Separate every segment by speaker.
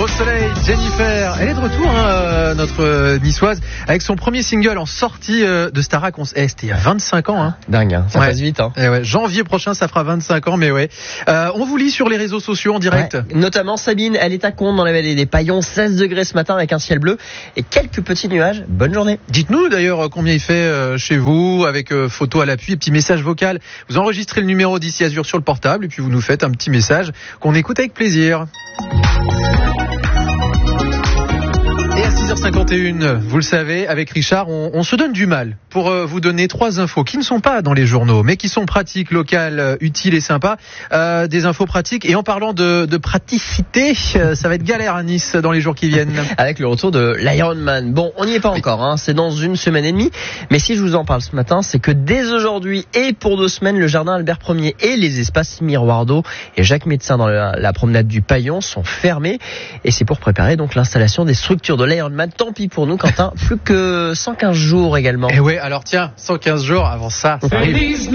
Speaker 1: Au soleil, Jennifer, elle est de retour, notre niçoise, avec son premier single en sortie de Starac. C'était il y a 25 ans. Hein.
Speaker 2: Dingue, ça passe vite. Hein.
Speaker 1: Et ouais, janvier prochain, ça fera 25 ans, mais ouais. On vous lit sur les réseaux sociaux en direct.
Speaker 2: Ouais, notamment Sabine, elle est à Condes dans la vallée des Paillons, 16 degrés ce matin avec un ciel bleu et quelques petits nuages. Bonne journée.
Speaker 1: Dites-nous d'ailleurs combien il fait chez vous, avec photo à l'appui et petit message vocal. Vous enregistrez le numéro d'Ici Azur sur le portable et puis vous nous faites un petit message qu'on écoute avec plaisir. Et à 6h51, vous le savez, avec Richard, on se donne du mal pour vous donner 3 infos qui ne sont pas dans les journaux, mais qui sont pratiques, locales, utiles et sympas. Des infos pratiques. Et en parlant de praticité, ça va être galère à Nice dans les jours qui viennent.
Speaker 2: Avec le retour de l'Ironman. Bon, on n'y est pas encore, hein, c'est dans une semaine et demie. Mais si je vous en parle ce matin, c'est que dès aujourd'hui et pour 2 semaines, le jardin Albert Ier et les espaces Miroir d'eau et Jacques Médecin dans la promenade du Paillon sont fermés. Et c'est pour préparer donc l'installation des structures de l'Ironman. Tant pis pour nous, Quentin. Plus que 115 jours également.
Speaker 1: Et ouais, alors tiens, 115 jours avant ça arrive.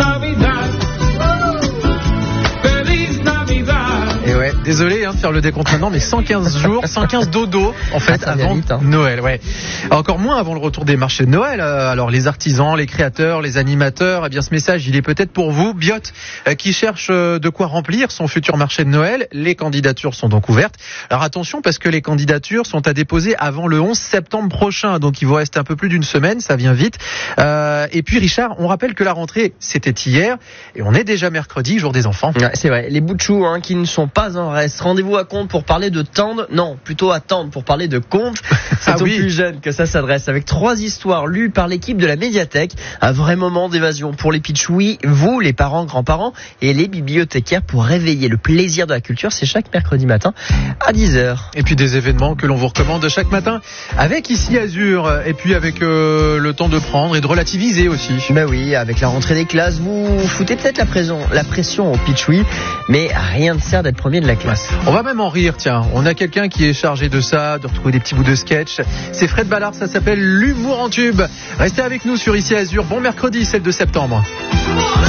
Speaker 1: Et ouais, désolé de faire le décompte maintenant, mais 115 jours, 115 dodo en fait avant
Speaker 2: vite, hein.
Speaker 1: Noël. Ouais. Encore moins avant le retour des marchés de Noël. Alors les artisans, les créateurs, les animateurs, eh bien ce message, il est peut-être pour vous, Biot, qui cherche de quoi remplir son futur marché de Noël. Les candidatures sont donc ouvertes. Alors attention parce que les candidatures sont à déposer avant le 11 septembre prochain. Donc il vous reste un peu plus d'une semaine, ça vient vite. Et puis Richard, on rappelle que la rentrée c'était hier et on est déjà mercredi, jour des enfants.
Speaker 2: Ouais, c'est vrai. Les bouts de chou qui ne sont pas en reste. Rendez-vous à Condes pour parler de Tende. Non, plutôt à Tende pour parler de Contes. C'est aux plus jeunes que ça s'adresse avec 3 histoires lues par l'équipe de la médiathèque. Un vrai moment d'évasion pour les pitchouis, vous, les parents, grands-parents et les bibliothécaires pour réveiller le plaisir de la culture. C'est chaque mercredi matin à 10h.
Speaker 1: Et puis des événements que l'on vous recommande chaque matin avec Ici Azur et puis avec le temps de prendre et de relativiser aussi.
Speaker 2: Ben oui, avec la rentrée des classes, vous foutez peut-être la pression aux pitchouis, mais rien ne sert d'être premier de la classe.
Speaker 1: On va même en rire, tiens. On a quelqu'un qui est chargé de ça, de retrouver des petits bouts de sketch. C'est Fred Ballard, ça s'appelle l'humour en tube. Restez avec nous sur Ici Azur. Bon mercredi, c'est le 2 septembre.